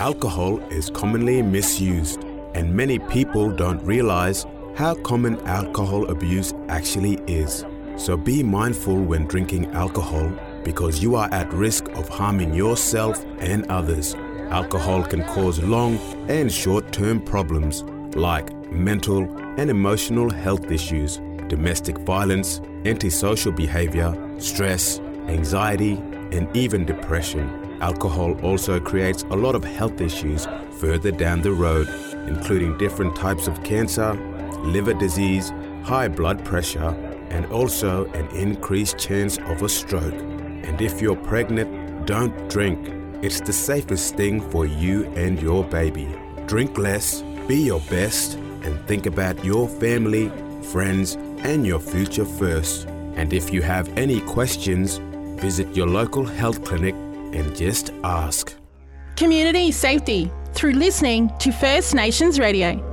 Alcohol is commonly misused, and many people don't realize how common alcohol abuse actually is. So be mindful when drinking alcohol because you are at risk of harming yourself and others. Alcohol can cause long and short-term problems like mental and emotional health issues, domestic violence, antisocial behavior, stress, anxiety, and even depression. Alcohol also creates a lot of health issues further down the road, including different types of cancer, liver disease, high blood pressure, and also an increased chance of a stroke. And if you're pregnant, don't drink. It's the safest thing for you and your baby. Drink less, be your best, and think about your family, friends, and your future first. And if you have any questions, visit your local health clinic and just ask. Community safety through listening to First Nations Radio.